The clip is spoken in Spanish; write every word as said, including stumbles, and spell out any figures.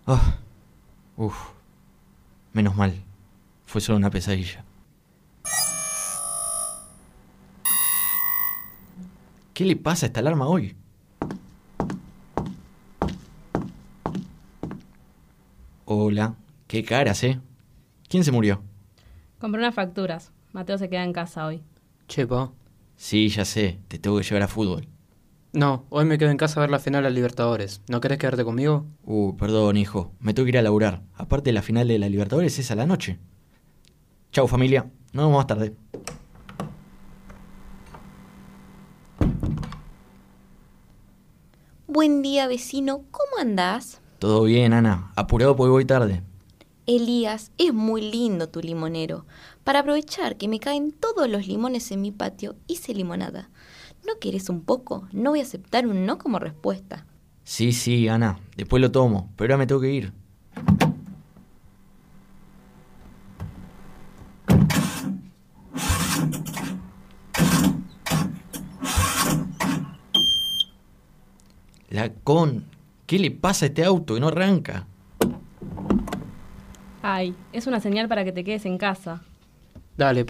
Ah, uf, menos mal. Fue solo una pesadilla. ¿Qué le pasa a esta alarma hoy? Hola, qué caras, ¿eh? ¿Quién se murió? Compré unas facturas. Mateo se queda en casa hoy. Che, pa. Sí, ya sé, te tengo que llevar a fútbol. No, hoy me quedo en casa a ver la final de la Libertadores. ¿No querés quedarte conmigo? Uh, perdón, hijo, me tengo que ir a laburar. Aparte, la final de la Libertadores es a la noche. Chau, familia, nos vemos más tarde. Buen día, vecino. ¿Cómo andás? Todo bien, Ana. Apurado porque voy tarde. Elías, es muy lindo tu limonero. Para aprovechar que me caen todos los limones en mi patio, hice limonada. ¿No querés un poco? No voy a aceptar un no como respuesta. Sí, sí, Ana. Después lo tomo, pero ahora me tengo que ir. La con... ¿Qué le pasa a este auto que no arranca? Ay, es una señal para que te quedes en casa. Dale,